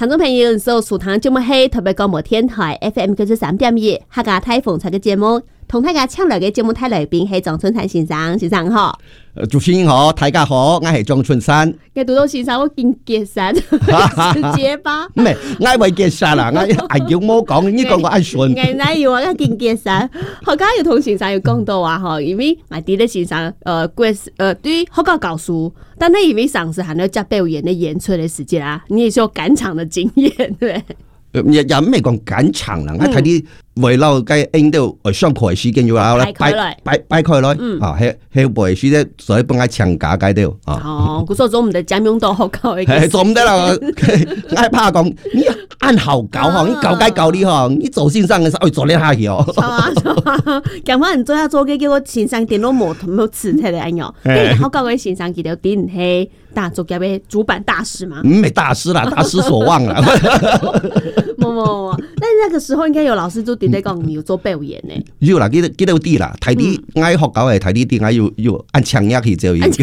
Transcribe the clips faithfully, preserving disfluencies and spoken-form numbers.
聽眾朋友，所收聽節目係特別廣播電台 F M 九十三點一客家台風采嘅節目，同大家請來嘅節目台來賓係張春山先生，先生好。 呃，主持人好，大家好，我係張春山。 我讀到先生，我見結山，直接吧。 唔係，我為結山啦，我係叫冇講，呢個我愛順。 我哪有啊？我見結山，學家要同先生要講到啊，嗬，因為埋啲咧先生，呃，過呃對學家教書，但係因為上次還要接表演的演出的時間啊，你也是有趕場的經驗，對。 也也唔係講趕場啦，我睇啲圍繞嘅應到誒上課嘅時間要後咧擺擺擺開來，啊，係係背書咧，所以幫我搶架解掉啊。 哦，佢所做唔得佔用到學校嘅， 係做唔得啦，我怕講你按好教嗬，你教解教你嗬，你做先生嘅時候做呢下嘢哦。 錯啊錯啊，講翻你做下做嘅叫我先生電腦冇冇辭退嚟安樣，跟住學校嘅先生記得點係大作業嘅主辦大師嘛？ 唔係大師啦，大師所望啦。 冇冇冇，但係那個時候應該有老師都點喺講你要做表演呢？ 要啦，記得記得啲啦，睇啲嗌學校係睇啲啲嗌要要按槍壓去做嘢。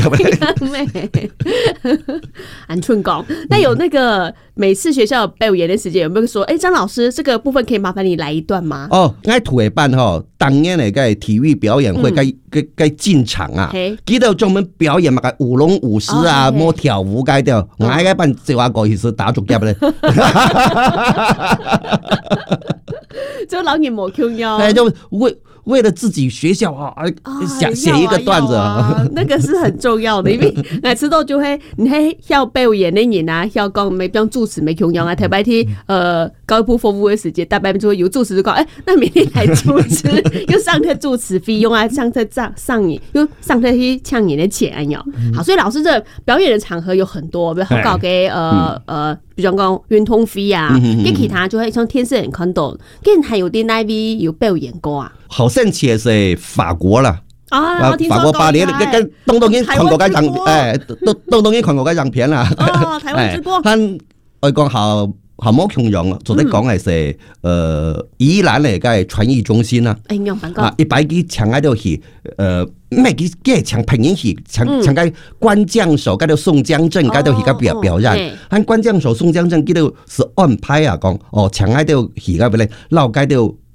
按春講，那有那個每次學校表演的時間，有沒有說，誒、欸，張老師，這個部分可以麻煩你來一段嗎？ 哦，嗌土嘅班吼，當年嚟嘅體育表演會該該該進場啊，記得專門表演嘛個舞龍舞獅啊，摸跳舞該掉，我嗌班就話過去是打足夾咧。 就老年冇 Q 腰， 哎，就為為了自己學校啊，想寫一個段子， 啊，那個是很重要的，因為每次都就會，你係要表演的人啊，要講沒變主持沒 Q 腰啊，特別係呃教育部服務的時間，大半就會有主持就講，哎，那明天來主持，又上台主持費用啊，上台上上演，又上台去搶人的錢喲。好，所以老師這表演的場合有很多，比如搞給呃呃。比如講運動會啊，跟其他就係像天使人看到，跟還有啲 I V 有表演過啊。 好神奇係法國啦， 啊， 法國巴黎，跟跟東東已經看過嗰張，誒，東東東已經看過嗰張片啦。 哦，台灣之光。 佢外國校校冇強用啊，做得講係係誒宜蘭嚟嘅傳藝中心啦。 哎呀，反啊，一擺佢搶喺度去，誒。唔係佢佢係搶配音戲，搶搶個關將手，嗰度宋江鎮嗰度去個表表演。喺關將手、宋江鎮嗰度是安排啊，講哦搶喺度戲嗰邊咧，撈嗰度